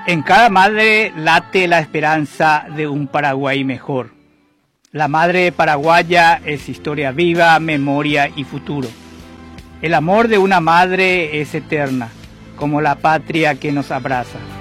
En cada madre late la esperanza de un Paraguay mejor. La madre paraguaya es historia viva, memoria y futuro. El amor de una madre es eterna, como la patria que nos abraza.